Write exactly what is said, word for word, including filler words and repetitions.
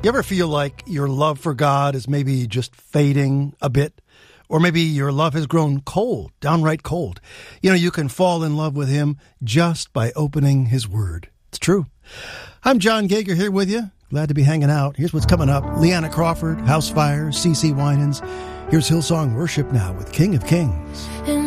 You ever feel like your love for God is maybe just fading a bit? Or maybe your love has grown cold, downright cold. You know, you can fall in love with him just by opening his word. It's true. I'm John Gager here with you. Glad to be hanging out. Here's what's coming up. Leanna Crawford, House Fire, C C Winans. Here's Hillsong Worship Now with King of Kings.